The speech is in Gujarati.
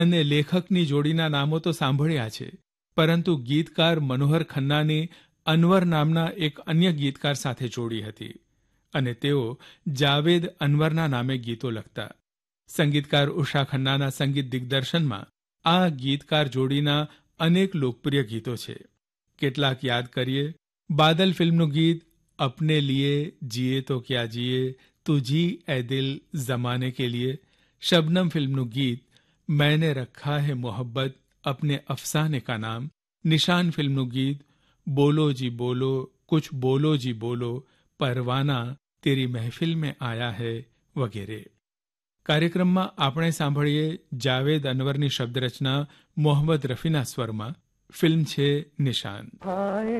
અને લેખકની જોડીના નામો તો સાંભળ્યા છે, પરંતુ ગીતકાર મનોહર ખન્નાની અનવર નામના એક અન્ય ગીતકાર સાથે જોડી હતી અને તેઓ જાવેદ અનવરના નામે ગીતો લખતા. સંગીતકાર ઉષા ખન્નાના સંગીત દિગ્દર્શનમાં આ ગીતકાર જોડીના અનેક લોકપ્રિય ગીતો છે. કેટલાક યાદ કરીએ. બાદલ ફિલ્મનું ગીત અપને લીએ જીએ તો ક્યા જીએ, તુજી એ દિલ જમાને કે લીએ. શબનમ ફિલ્મનું ગીત मैंने रखा है मोहब्बत अपने अफसाने का नाम. निशान फिल्मનું ગીત બોલો જી બોલો કુછ બોલો જી બોલો, પરવાના તેરી મહેફિલ में आया है વગેરે. કાર્યક્રમમાં આપણે સાંભળીએ જાવેદ અનવરની શબ્દરચના મોહમ્મદ રફીના સ્વરમાં. ફિલ્મ છે નિશાન.